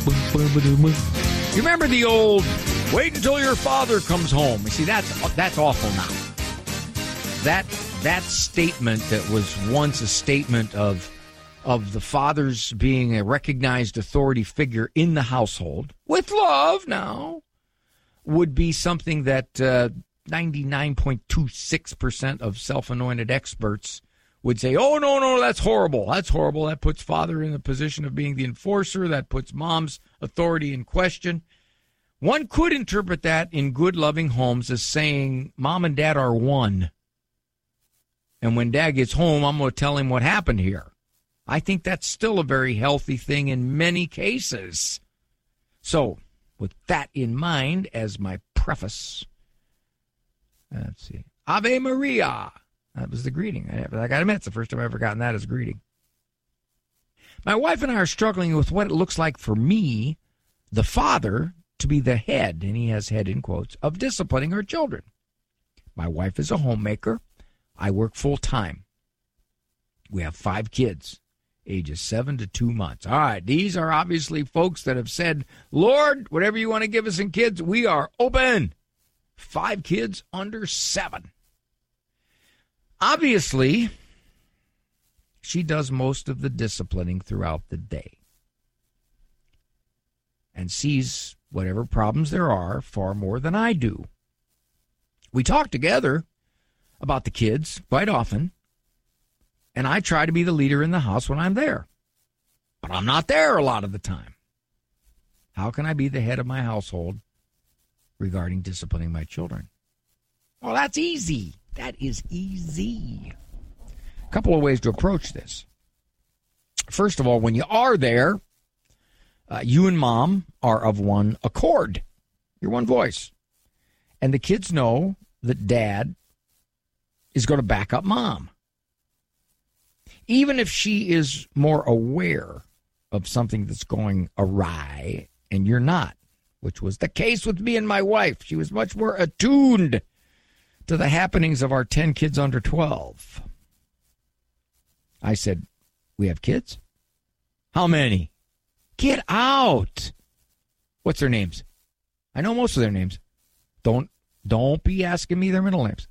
You remember the old, wait until your father comes home. You see, that's awful now. That statement that was once a statement of the fathers being a recognized authority figure in the household, with love now, would be something that 99.26% of self-anointed experts would say, oh, no, that's horrible. That's horrible. That puts father in the position of being the enforcer. That puts mom's authority in question. One could interpret that in good, loving homes as saying mom and dad are one. And when dad gets home, I'm going to tell him what happened here. I think that's still a very healthy thing in many cases. So, with that in mind as my preface, let's see. Ave Maria. That was the greeting. I got to admit, it's the first time I've ever gotten that as a greeting. My wife and I are struggling with what it looks like for me, the father, to be the head, and he has head in quotes, of disciplining our children. My wife is a homemaker. I work full time. We have 5 kids, ages 7 to 2 months. All right, these are obviously folks that have said, Lord, whatever you want to give us in kids, we are open. 5 kids under 7. Obviously, she does most of the disciplining throughout the day and sees whatever problems there are far more than I do. We talk together about the kids quite often, and I try to be the leader in the house when I'm there. But I'm not there a lot of the time. How can I be the head of my household regarding disciplining my children? Well, that's easy. That is easy. A couple of ways to approach this. First of all, when you are there, you and mom are of one accord. You're one voice. And the kids know that dad is going to back up mom. Even if she is more aware of something that's going awry and you're not, which was the case with me and my wife. She was much more attuned to the happenings of our 10 kids under 12. I said, we have kids? How many? Get out. What's their names? I know most of their names. Don't be asking me their middle names.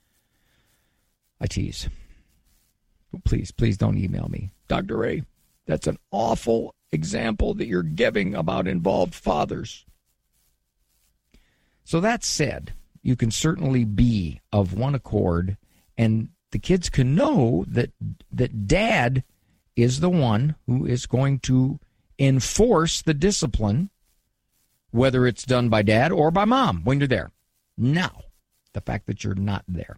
I tease. Please don't email me. Dr. Ray, that's an awful example that you're giving about involved fathers. So that said, you can certainly be of one accord, and the kids can know that dad is the one who is going to enforce the discipline, whether it's done by dad or by mom when you're there. Now, the fact that you're not there,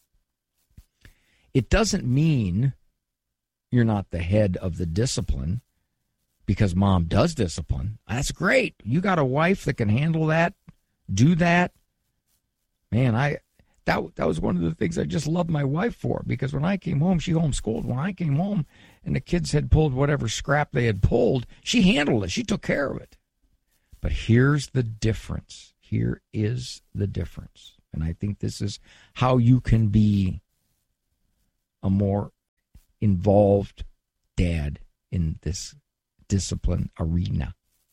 it doesn't mean you're not the head of the discipline because mom does discipline. That's great. You got a wife that can handle that, do that. Man, that was one of the things I just loved my wife for, because when I came home, she homeschooled. When I came home and the kids had pulled whatever scrap they had pulled, she handled it. She took care of it. But here's the difference. Here is the difference. And I think this is how you can be a more involved dad in this discipline arena.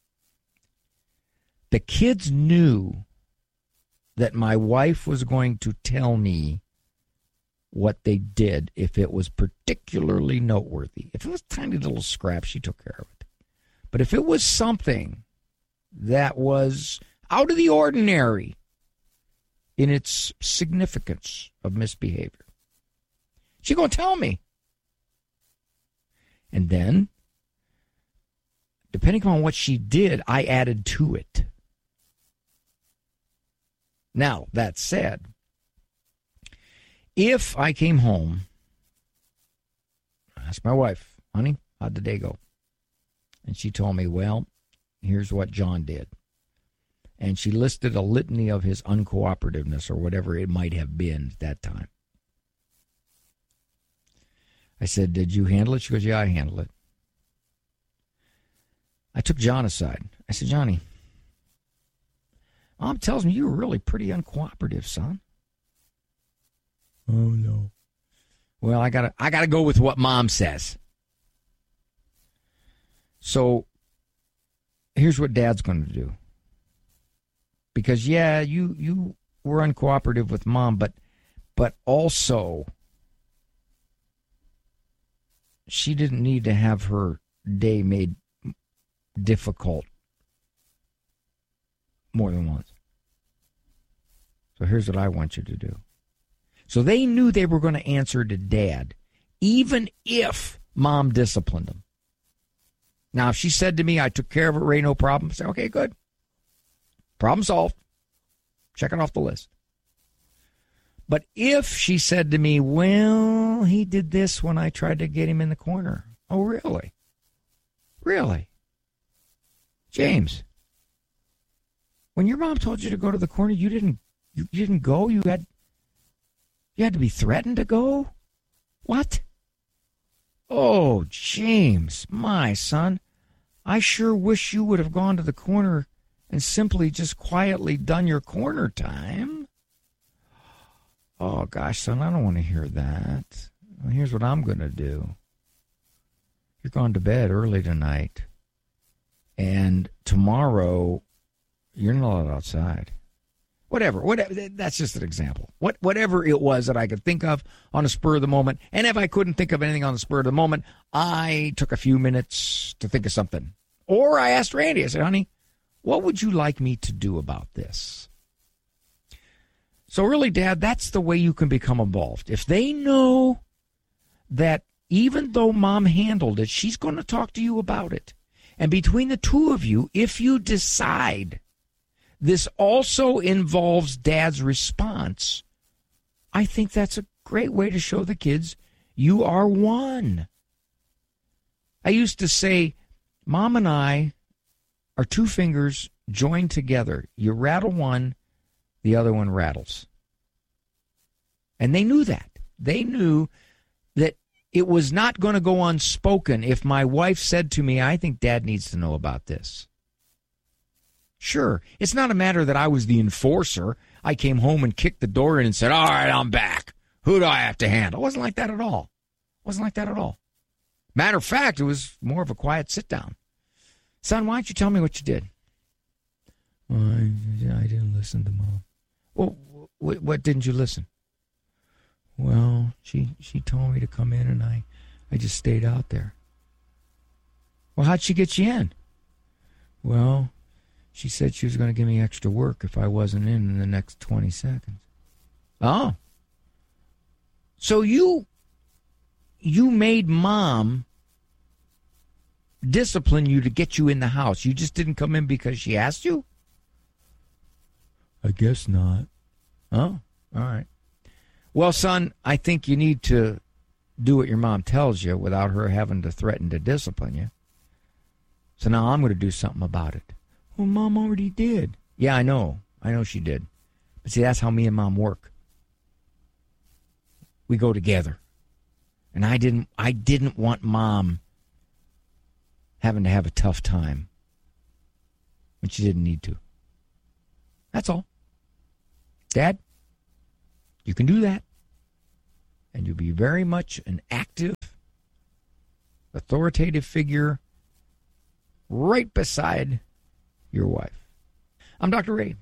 The kids knew that my wife was going to tell me what they did if it was particularly noteworthy. If it was tiny little scraps, she took care of it. But if it was something that was out of the ordinary in its significance of misbehavior, she's going to tell me. And then, depending on what she did, I added to it. Now, that said, if I came home, I asked my wife, honey, how'd the day go? And she told me, well, here's what John did. And she listed a litany of his uncooperativeness or whatever it might have been at that time. I said, did you handle it? She goes, yeah, I handled it. I took John aside. I said, Johnny, Mom tells me you were really pretty uncooperative, son. Oh, no. Well, I gotta go with what Mom says. So here's what Dad's going to do. Because, yeah, you were uncooperative with Mom, but also she didn't need to have her day made difficult more than once. So here's what I want you to do. So they knew they were going to answer to Dad, even if Mom disciplined them. Now, if she said to me, I took care of it, Ray, no problem, I say, okay, good. Problem solved. Check it off the list. But if she said to me, well, he did this when I tried to get him in the corner. Oh, really? Really? James, when your mom told you to go to the corner, you didn't go? You had to be threatened to go? What? Oh, James, my son, I sure wish you would have gone to the corner and simply just quietly done your corner time. Oh, gosh, son, I don't want to hear that. Well, here's what I'm going to do. You're going to bed early tonight, and tomorrow you're not allowed outside. Whatever, that's just an example. Whatever it was that I could think of on the spur of the moment, and if I couldn't think of anything on the spur of the moment, I took a few minutes to think of something. Or I asked Randy, I said, honey, what would you like me to do about this? So really, Dad, that's the way you can become involved. If they know that even though Mom handled it, she's going to talk to you about it. And between the two of you, if you decide this also involves Dad's response, I think that's a great way to show the kids you are one. I used to say, Mom and I are two fingers joined together. You rattle one, the other one rattles. And they knew that. They knew that it was not going to go unspoken if my wife said to me, I think Dad needs to know about this. Sure, it's not a matter that I was the enforcer. I came home and kicked the door in and said, all right, I'm back. Who do I have to handle? It wasn't like that at all. Matter of fact, it was more of a quiet sit down. Son, why don't you tell me what you did? Well, I didn't listen to Mom. Well, what didn't you listen? Well, she told me to come in, and I just stayed out there. Well, how'd she get you in? Well, she said she was going to give me extra work if I wasn't in the next 20 seconds. Oh. So you made Mom discipline you to get you in the house. You just didn't come in because she asked you? I guess not. Oh, all right. Well, son, I think you need to do what your mom tells you without her having to threaten to discipline you. So now I'm going to do something about it. Well, Mom already did. Yeah, I know. I know she did. But see, that's how me and Mom work. We go together. And I didn't want Mom having to have a tough time when she didn't need to. That's all. Dad, you can do that. And you'll be very much an active, authoritative figure right beside your wife. I'm Dr. Ray.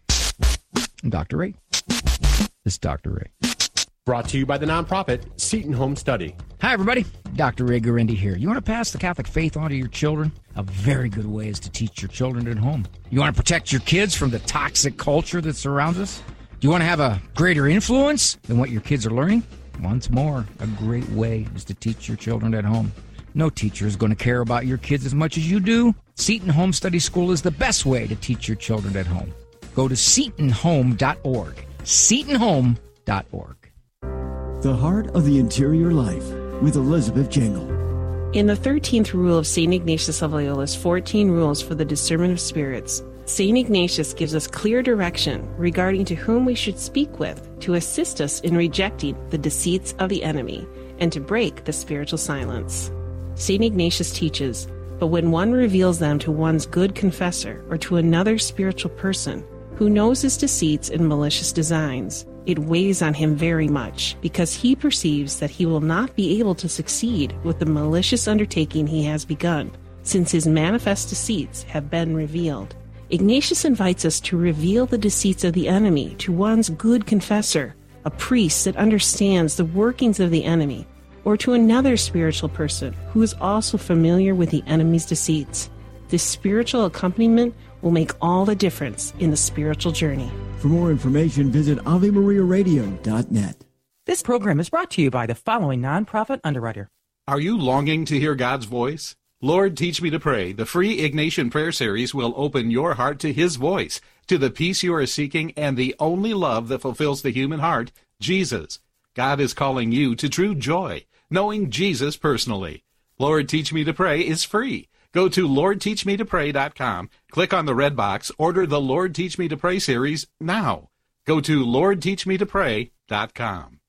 This is Dr. Ray. Brought to you by the nonprofit Seton Home Study. Hi, everybody. Dr. Ray Guarendi here. You want to pass the Catholic faith on to your children? A very good way is to teach your children at home. You want to protect your kids from the toxic culture that surrounds us? Do you want to have a greater influence than what your kids are learning? Once more, a great way is to teach your children at home. No teacher is going to care about your kids as much as you do. Seton Home Study School is the best way to teach your children at home. Go to SetonHome.org. SetonHome.org. The Heart of the Interior Life with Elizabeth Jangle. In the 13th rule of St. Ignatius of Loyola's 14 Rules for the Discernment of Spirits, St. Ignatius gives us clear direction regarding to whom we should speak with to assist us in rejecting the deceits of the enemy and to break the spiritual silence. St. Ignatius teaches, but when one reveals them to one's good confessor or to another spiritual person who knows his deceits and malicious designs, it weighs on him very much because he perceives that he will not be able to succeed with the malicious undertaking he has begun, since his manifest deceits have been revealed. Ignatius invites us to reveal the deceits of the enemy to one's good confessor, a priest that understands the workings of the enemy, or to another spiritual person who is also familiar with the enemy's deceits. This spiritual accompaniment will make all the difference in the spiritual journey. For more information, visit AveMariaRadio.net. This program is brought to you by the following nonprofit underwriter. Are you longing to hear God's voice? Lord, Teach Me to Pray, the free Ignatian prayer series will open your heart to His voice, to the peace you are seeking, and the only love that fulfills the human heart, Jesus. God is calling you to true joy, knowing Jesus personally. Lord, Teach Me to Pray is free. Go to LordTeachMeToPray.com, click on the red box, order the Lord Teach Me to Pray series now. Go to LordTeachMeToPray.com.